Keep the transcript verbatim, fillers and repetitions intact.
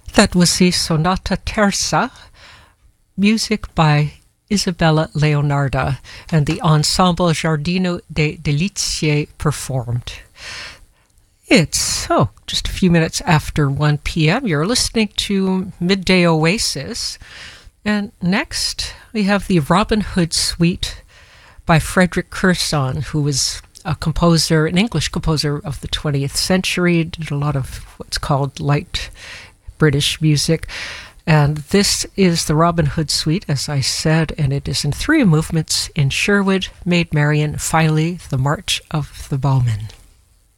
That was the Sonata Terza, music by Isabella Leonarda, and the Ensemble Giardino de Delizie performed. It's, oh, just a few minutes after one p.m. You're listening to Midday Oasis. And next, we have the Robin Hood Suite by Frederick Curzon, who was a composer, an English composer of the twentieth century, did a lot of what's called light British music. And this is the Robin Hood Suite, as I said, and it is in three movements in Sherwood, Maid Marian, finally the March of the Bowmen.